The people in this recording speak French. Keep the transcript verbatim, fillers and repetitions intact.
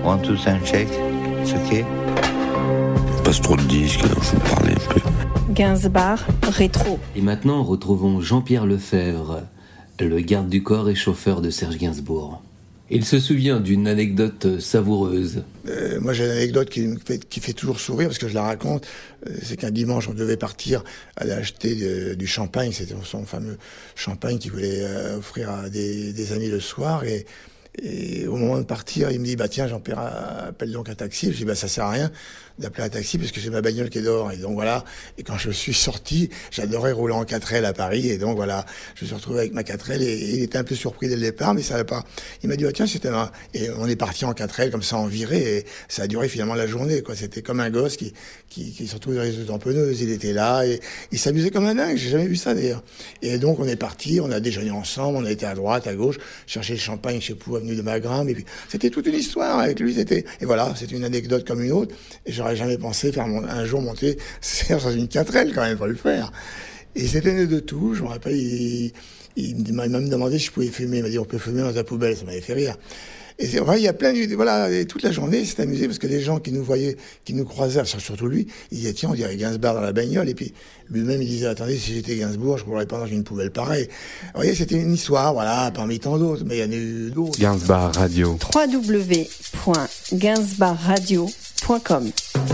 Want to sound check? It's okay. Passe trop de disques, alors je vais me parler un peu. Gainsbar rétro. Et maintenant, retrouvons Jean-Pierre Lefebvre, le garde du corps et chauffeur de Serge Gainsbourg. Il se souvient d'une anecdote savoureuse. Euh, moi, j'ai une anecdote qui me fait, qui fait toujours sourire parce que je la raconte. Euh, c'est qu'un dimanche, on devait partir aller acheter de, du champagne. C'était son fameux champagne qu'il voulait euh, offrir à des, des amis le soir. Et, et au moment de partir, il me dit, bah tiens, Jean-Pierre, appelle donc un taxi. Je dis, bah ça sert à rien d'appeler un taxi parce que j'ai ma bagnole qui est dehors. Et donc voilà. Et quand je suis sorti, j'adorais rouler en quatre L à Paris. Et donc voilà, je me suis retrouvé avec ma quatre L et, et il était un peu surpris dès le départ, mais ça va pas. Il m'a dit, bah tiens, c'était un... Et on est parti en quatre L comme ça en virée et ça a duré finalement la journée, quoi. C'était comme un gosse qui, qui, qui se retrouve dans les tamponneuses. Il était là et il s'amusait comme un dingue. J'ai jamais vu ça d'ailleurs. Et donc on est parti, on a déjeuné ensemble, on a été à droite, à gauche, chercher le champagne chez Pou, avenue de Magramme. Et puis c'était toute une histoire avec lui. C'était, et voilà, c'est une anecdote comme une autre. Et j'aurais jamais pensé faire mon... un jour monter Serge dans une quatre L quand même, faut le faire. Et c'était né de tout. Je me rappelle, il, il m'a même demandé si je pouvais fumer. Il m'a dit, on peut fumer dans ta poubelle. Ça m'avait fait rire. Et c'est vrai, il y a plein de, voilà, et toute la journée, c'est amusé parce que les gens qui nous voyaient, qui nous croisaient, surtout lui, ils disaient, tiens, on dirait Gainsbourg dans la bagnole. Et puis, lui-même, il disait, attendez, si j'étais Gainsbourg, je ne pourrais pas dans une poubelle pareille. Vous voyez, c'était une histoire, voilà, parmi tant d'autres, mais il y en a eu d'autres. Gainsbourg Radio. w w w point gainsbourg radio point com